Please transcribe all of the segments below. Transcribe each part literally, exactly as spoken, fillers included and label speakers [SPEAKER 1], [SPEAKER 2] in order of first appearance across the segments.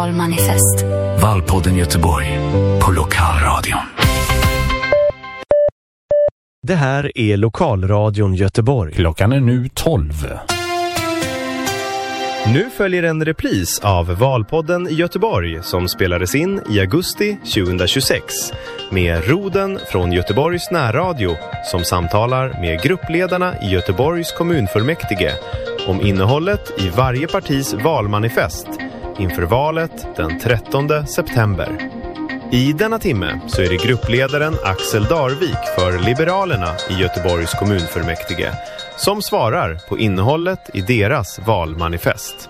[SPEAKER 1] Valmanifest.
[SPEAKER 2] Valpodden Göteborg på Lokalradion.
[SPEAKER 3] Det här är Lokalradion Göteborg.
[SPEAKER 2] Klockan är nu tolv.
[SPEAKER 3] Nu följer en repris av Valpodden i Göteborg som spelades in i augusti tjugohundratjugosex med Roden från Göteborgs närradio som samtalar med gruppledarna i Göteborgs kommunfullmäktige om innehållet i varje partis valmanifest inför valet den trettonde september. I denna timme så är det gruppledaren Axel Darvik för Liberalerna i Göteborgs kommunfullmäktige som svarar på innehållet i deras valmanifest.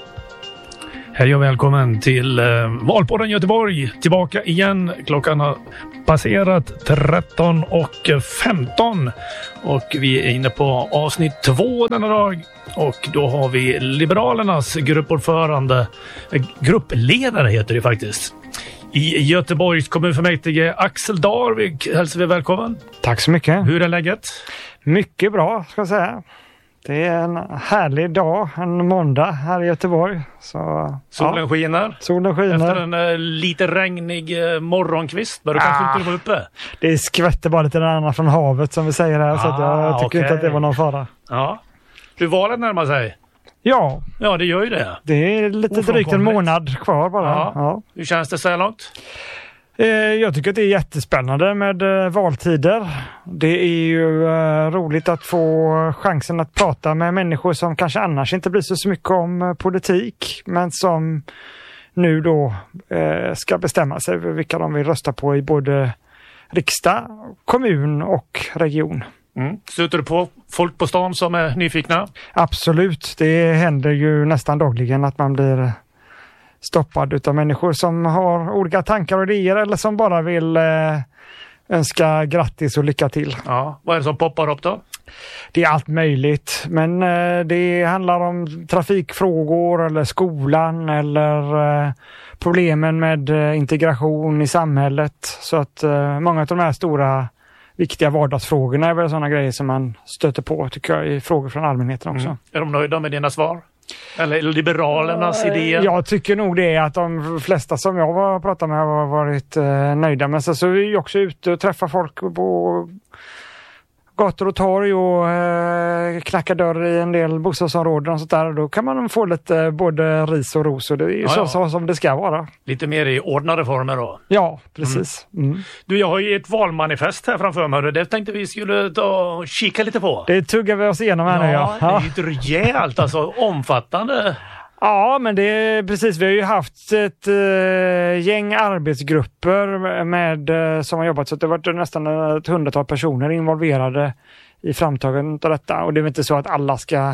[SPEAKER 4] Hej och välkommen till eh, Valpodden Göteborg. Tillbaka igen. Klockan har passerat tretton och femton och vi är inne på avsnitt två denna dag. Och då har vi Liberalernas gruppordförande, eh, gruppledare heter det faktiskt, i Göteborgs kommunfullmäktige, Axel Darvik. Hälsar vi välkommen.
[SPEAKER 5] Tack så mycket.
[SPEAKER 4] Hur är läget?
[SPEAKER 5] Mycket bra ska jag säga. Det är en härlig dag, en måndag här i Göteborg. Så,
[SPEAKER 4] solen
[SPEAKER 5] ja.
[SPEAKER 4] skiner.
[SPEAKER 5] Solen skiner.
[SPEAKER 4] Efter en uh, lite regnig uh, morgonkvist. Men du kanske
[SPEAKER 5] ah,
[SPEAKER 4] inte vara uppe.
[SPEAKER 5] Det skvätter bara lite annan från havet som vi säger här. Ah, så att jag tycker okay. inte att det var någon fara.
[SPEAKER 4] Ja. Hur valet närmar sig?
[SPEAKER 5] Ja.
[SPEAKER 4] Ja, det gör ju det.
[SPEAKER 5] Det är lite drygt en månad kvar bara.
[SPEAKER 4] Ja.
[SPEAKER 5] Ja.
[SPEAKER 4] Hur känns det så här långt?
[SPEAKER 5] Jag tycker att det är jättespännande med valtider. Det är ju roligt att få chansen att prata med människor som kanske annars inte blir så mycket om politik, men som nu då ska bestämma sig för vilka de vill rösta på i både riksdag, kommun och region.
[SPEAKER 4] Mm. Sluter du på folk på stan som är nyfikna? Absolut.
[SPEAKER 5] Det händer ju nästan dagligen att man blir stoppad utav människor som har olika tankar och idéer eller som bara vill eh, önska grattis och lycka till.
[SPEAKER 4] Ja, vad är det som poppar upp då?
[SPEAKER 5] Det är allt möjligt, men eh, det handlar om trafikfrågor eller skolan eller eh, problemen med eh, integration i samhället. Så att eh, många av de här stora viktiga vardagsfrågorna är väl sådana grejer som man stöter på, tycker jag, i frågor från allmänheten också. Mm.
[SPEAKER 4] Är de nöjda med dina svar? Eller Liberalernas idéer?
[SPEAKER 5] Jag tycker nog det är att de flesta som jag har pratat med har varit eh, nöjda. Men så, så är vi också ute och träffar folk på gator och torg och eh, knackar dörr i en del bostadsområden och sånt där. Då kan man få lite både ris och ros och det är ja, så, ja. så som det ska vara.
[SPEAKER 4] Lite mer i ordnade former då?
[SPEAKER 5] Ja, precis. Mm. Mm.
[SPEAKER 4] Du, jag har ju ett valmanifest här framför mig. Det tänkte vi skulle ta och kika lite på.
[SPEAKER 5] Det tuggar vi oss igenom här
[SPEAKER 4] ja,
[SPEAKER 5] nu. Ja,
[SPEAKER 4] det är ju ett rejält, alltså omfattande.
[SPEAKER 5] Ja, men det är precis. Vi har ju haft ett uh, gäng arbetsgrupper med, uh, som har jobbat, så det har varit nästan ett hundratal personer involverade i framtagandet av detta. Och det är väl inte så att alla ska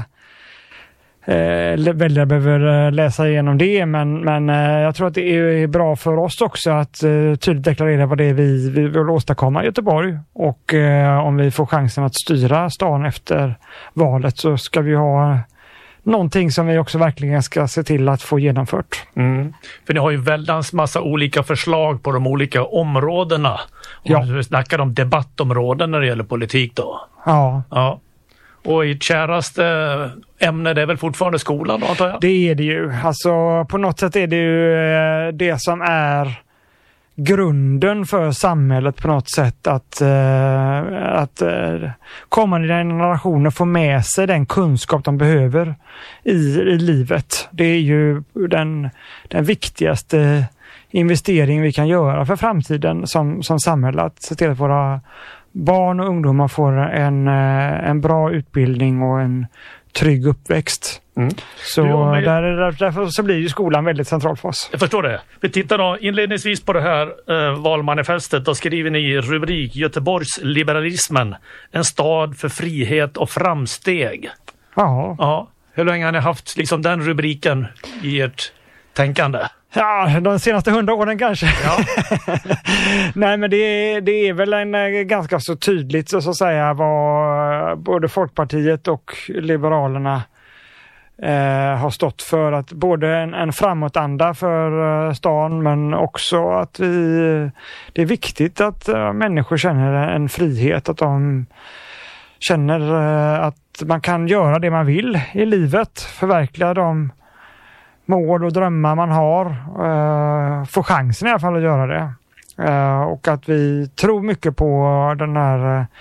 [SPEAKER 5] uh, välja behöver läsa igenom det, men, men uh, jag tror att det är bra för oss också att uh, tydligt deklarera vad det är vi, vi vill åstadkomma i Göteborg. Och uh, om vi får chansen att styra stan efter valet så ska vi ha någonting som vi också verkligen ska se till att få genomfört.
[SPEAKER 4] Mm. För ni har ju väldans massa olika förslag på de olika områdena.
[SPEAKER 5] Ja.
[SPEAKER 4] Om vi snackar om debattområden när det gäller politik då.
[SPEAKER 5] Ja.
[SPEAKER 4] Ja. Och ert käraste ämne, det är väl fortfarande skolan då, antar jag?
[SPEAKER 5] Det är det ju. Alltså på något sätt är det ju det som är grunden för samhället på något sätt, att, uh, att uh, kommande generationer får med sig den kunskap de behöver i, i livet. Det är ju den, den viktigaste investering vi kan göra för framtiden som, som samhälle, att se till att våra barn och ungdomar får en, uh, en bra utbildning och en trygg uppväxt. Mm. Så jo, men... där, där, därför så blir ju skolan väldigt central för oss.
[SPEAKER 4] Jag förstår det. Vi tittar då inledningsvis på det här eh, valmanifestet. Då skriver ni i rubrik Göteborgs liberalismen, en stad för frihet och framsteg.
[SPEAKER 5] Ja.
[SPEAKER 4] Ja. Hur länge har ni haft liksom den rubriken i ert tänkande?
[SPEAKER 5] Ja, de senaste hundra åren kanske.
[SPEAKER 4] Ja.
[SPEAKER 5] Nej, men det, det är väl en ganska så tydligt så att säga vad både Folkpartiet och Liberalerna eh, har stått för. Att både en, en framåtanda för eh, stan, men också att vi, det är viktigt att eh, människor känner en frihet, att de känner eh, att man kan göra det man vill i livet, förverkliga de mål och drömmar man har uh, får chansen i alla fall att göra det. Uh, och att vi tror mycket på den här uh,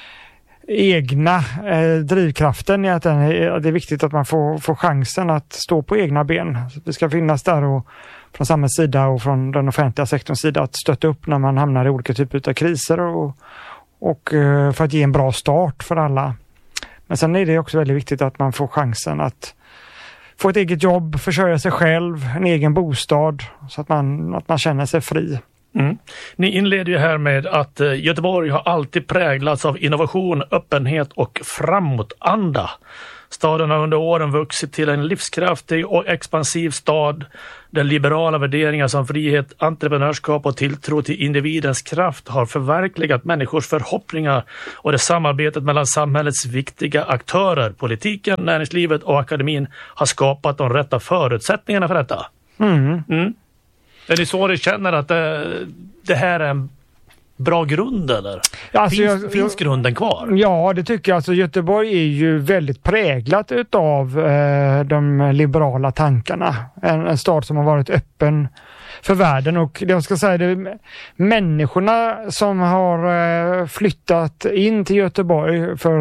[SPEAKER 5] egna uh, drivkraften i att den, uh, det är viktigt att man får, får chansen att stå på egna ben. Så vi ska finnas där och från samhällets sida och från den offentliga sektorns sida att stötta upp när man hamnar i olika typer av kriser och, och uh, för att ge en bra start för alla. Men sen är det också väldigt viktigt att man får chansen att få ett eget jobb, försörja sig själv, en egen bostad så att man, att man känner sig fri.
[SPEAKER 4] Mm. Ni inleder ju här med att Göteborg har alltid präglats av innovation, öppenhet och framåtanda. Staden har under åren vuxit till en livskraftig och expansiv stad där liberala värderingar som frihet, entreprenörskap och tilltro till individens kraft har förverkligat människors förhoppningar och det samarbetet mellan samhällets viktiga aktörer, politiken, näringslivet och akademin har skapat de rätta förutsättningarna för detta.
[SPEAKER 5] Mm.
[SPEAKER 4] Mm. Är det så du känner att det, det här är en bra grund eller?
[SPEAKER 5] Alltså,
[SPEAKER 4] finns,
[SPEAKER 5] jag,
[SPEAKER 4] finns grunden kvar?
[SPEAKER 5] Ja, det tycker jag. Alltså, Göteborg är ju väldigt präglat utav eh, de liberala tankarna. En, en stad som har varit öppen för världen och jag ska säga det, människorna som har eh, flyttat in till Göteborg för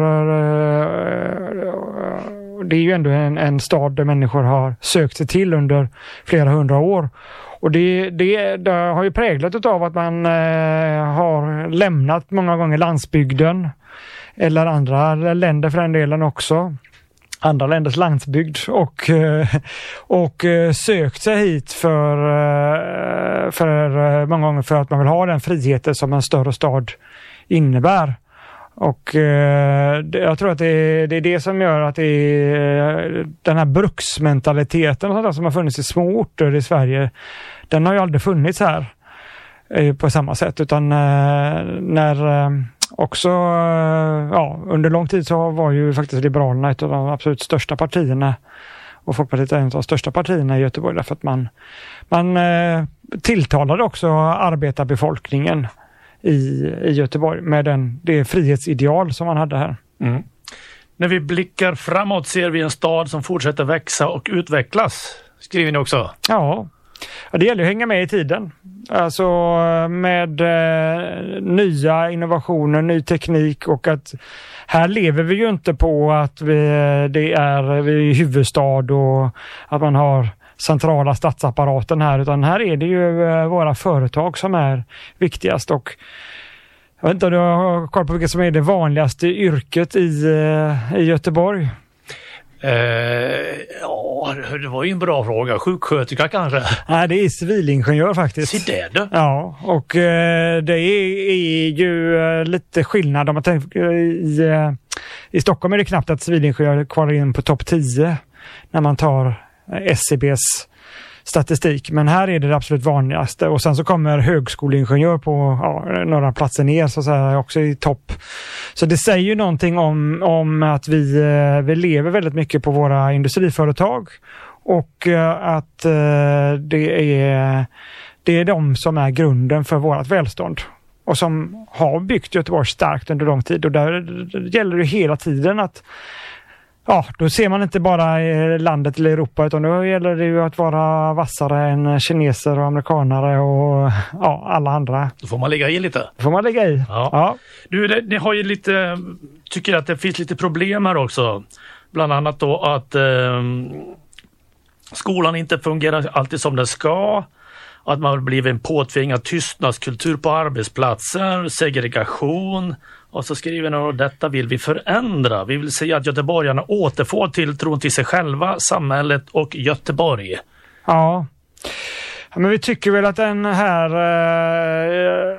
[SPEAKER 5] eh, det är ju ändå en, en stad där människor har sökt sig till under flera hundra år. Och det, det, det har ju präglat av att man eh, har lämnat många gånger landsbygden eller andra länder för den delen också. Andra länders landsbygd och, eh, och eh, sökt sig hit för, eh, för många gånger för att man vill ha den friheten som en större stad innebär. Och eh, jag tror att det är, det är det som gör att det är den här bruksmentaliteten och sånt som har funnits i små orter i Sverige, den har ju aldrig funnits här eh, på samma sätt utan eh, när eh, också eh, ja, under lång tid så var ju faktiskt Liberalerna ett av de absolut största partierna och Folkpartiet är en av de största partierna i Göteborg därför att man, man eh, tilltalade också arbetarbefolkningen I, i Göteborg med den, det frihetsideal som man hade här.
[SPEAKER 4] Mm. När vi blickar framåt ser vi en stad som fortsätter växa och utvecklas, skriver ni också.
[SPEAKER 5] Ja, det gäller att hänga med i tiden. Alltså med eh, nya innovationer, ny teknik och att här lever vi ju inte på att vi, det är, vi är huvudstad och att man har centrala statsapparaten här utan här är det ju eh, våra företag som är viktigast och jag vet inte om du har koll på vilket som är det vanligaste yrket i, eh, i Göteborg.
[SPEAKER 4] Eh, ja, det var ju en bra fråga. Sjuksköterska kanske?
[SPEAKER 5] Nej, det är civilingenjör faktiskt.
[SPEAKER 4] Se där du.
[SPEAKER 5] Ja, och eh, det är, är ju eh, lite skillnad om man tänker i, eh, i Stockholm är det knappt att civilingenjör kvarar in på topp tio när man tar S C B:s statistik, men här är det det absolut vanligaste och sen så kommer högskoleingenjör på ja, några platser ner så att säga också i topp. Så det säger ju någonting om, om att vi, vi lever väldigt mycket på våra industriföretag och att det är, det är de som är grunden för vårt välstånd och som har byggt Göteborg starkt under lång tid och där gäller det hela tiden att ja, då ser man inte bara i landet eller Europa utan då gäller det ju att vara vassare än kineser och amerikanare och ja, alla andra.
[SPEAKER 4] Då får man lägga i lite.
[SPEAKER 5] Då får man lägga i.
[SPEAKER 4] Ja.
[SPEAKER 5] Ja.
[SPEAKER 4] Du, det, det har ju lite, tycker att det finns lite problem här också. Bland annat då att eh, skolan inte fungerar alltid som den ska. Att man har blivit en påtvingad tystnadskultur på arbetsplatser, segregation. Och så skriver ni att detta vill vi förändra. Vi vill se att göteborgarna återfår tilltron till sig själva, samhället och Göteborg.
[SPEAKER 5] Ja, men vi tycker väl att den här eh,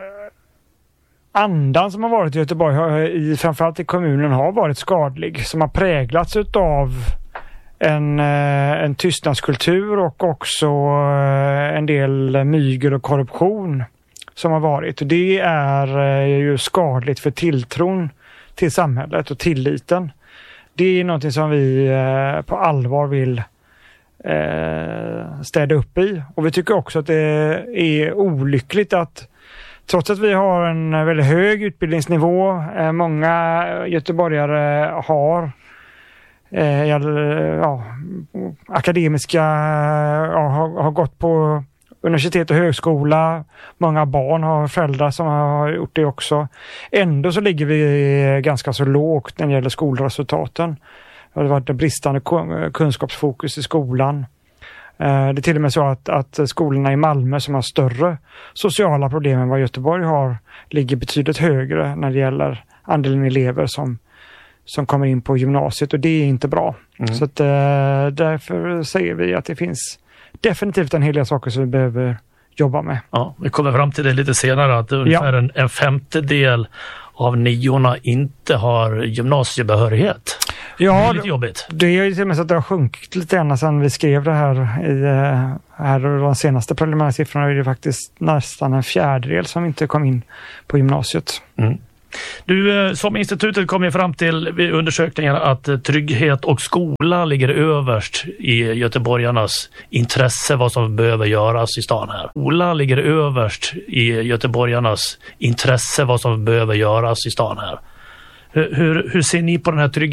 [SPEAKER 5] andan som har varit i Göteborg, har, i, framförallt i kommunen, har varit skadlig. Som har präglats utav en, eh, en tystnadskultur och också eh, en del mygel och korruption som har varit. Och det är eh, ju skadligt för tilltron till samhället och tilliten. Det är något som vi eh, på allvar vill eh, städa upp i. Och vi tycker också att det är olyckligt att trots att vi har en väldigt hög utbildningsnivå, eh, många göteborgare har eh, ja, akademiska, ja, har, har gått på universitet och högskola. Många barn har föräldrar som har gjort det också. Ändå så ligger vi ganska så lågt när det gäller skolresultaten. Det har varit bristande kunskapsfokus i skolan. Det är till och med så att, att skolorna i Malmö som har större sociala problem än vad Göteborg har ligger betydligt högre när det gäller andelen elever som, som kommer in på gymnasiet, och det är inte bra. Mm. Så att, därför säger vi att det finns definitivt en hel del saker som vi behöver jobba med.
[SPEAKER 4] Ja, vi kommer fram till det lite senare att ungefär ja. en, en femtedel av niorna inte har gymnasiebehörighet.
[SPEAKER 5] Ja,
[SPEAKER 4] det är lite jobbigt.
[SPEAKER 5] Det är ju till och med så att det har sjunkit lite grann sedan vi skrev det här i här och de senaste preliminära siffrorna är det faktiskt nästan en fjärdedel som inte kom in på gymnasiet.
[SPEAKER 4] Mm. Du, som institutet kom ju fram till vid undersökningen att trygghet och skola ligger överst i göteborgarnas intresse vad som behöver göras i stan här. Skola ligger överst i göteborgarnas intresse vad som behöver göras i stan här. Hur, hur, hur ser ni på den här tryggheten?